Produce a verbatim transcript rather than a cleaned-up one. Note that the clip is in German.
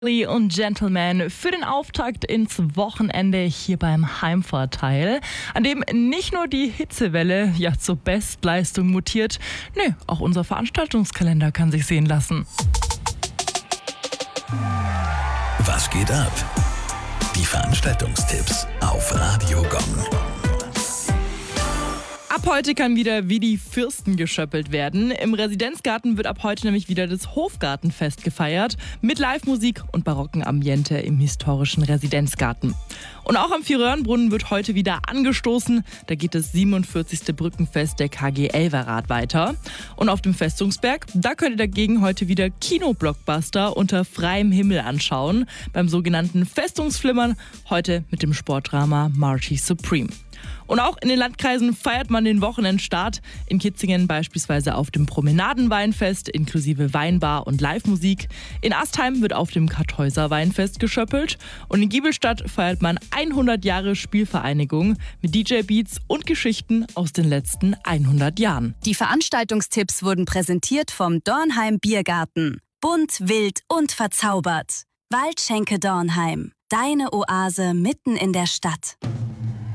Ladies und Gentlemen, für den Auftakt ins Wochenende hier beim Heimvorteil, an dem nicht nur die Hitzewelle ja zur Bestleistung mutiert, nee, auch unser Veranstaltungskalender kann sich sehen lassen. Was geht ab? Die Veranstaltungstipps auf Radio Gong. Ab heute kann wieder wie die Fürsten geschöppelt werden. Im Residenzgarten wird ab heute nämlich wieder das Hofgartenfest gefeiert mit Live-Musik und barocken Ambiente im historischen Residenzgarten. Und auch am Vierröhrenbrunnen wird heute wieder angestoßen. Da geht das siebenundvierzigste Brückenfest der K G Elverrat weiter. Und auf dem Festungsberg, da könnt ihr dagegen heute wieder Kino-Blockbuster unter freiem Himmel anschauen. Beim sogenannten Festungsflimmern, heute mit dem Sportdrama Marty Supreme. Und auch in den Landkreisen feiert man den Wochenendstart. In Kitzingen beispielsweise auf dem Promenadenweinfest inklusive Weinbar und Live-Musik. In Astheim wird auf dem Kartäuser Weinfest geschöppelt. Und in Giebelstadt feiert man hundert Jahre Spielvereinigung mit D J-Beats und Geschichten aus den letzten hundert Jahren. Die Veranstaltungstipps wurden präsentiert vom Dornheim Biergarten. Bunt, wild und verzaubert. Waldschenke Dornheim. Deine Oase mitten in der Stadt.